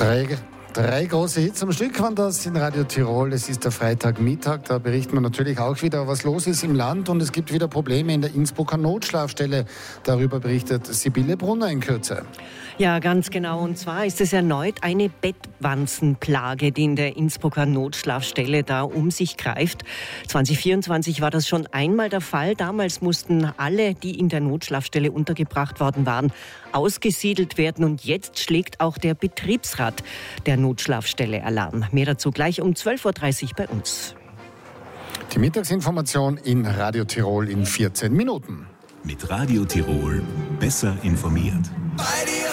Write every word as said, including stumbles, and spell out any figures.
Drei, drei große Hits am Stück waren das in Radio Tirol. Es ist der Freitagmittag, da berichten wir natürlich auch wieder, was los ist im Land. Und es gibt wieder Probleme in der Innsbrucker Notschlafstelle. Darüber berichtet Sibylle Brunner in Kürze. Ja, ganz genau. Und zwar ist es erneut eine Bettwanzenplage, die in der Innsbrucker Notschlafstelle da um sich greift. zwanzig vierundzwanzig war das schon einmal der Fall. Damals mussten alle, die in der Notschlafstelle untergebracht worden waren, ausgesiedelt werden. Und jetzt schlägt auch der Betriebsrat der Notschlafstelle Alarm. Mehr dazu gleich um zwölf Uhr dreißig bei uns. Die Mittagsinformation in Radio Tirol in vierzehn Minuten. Mit Radio Tirol besser informiert. Bei dir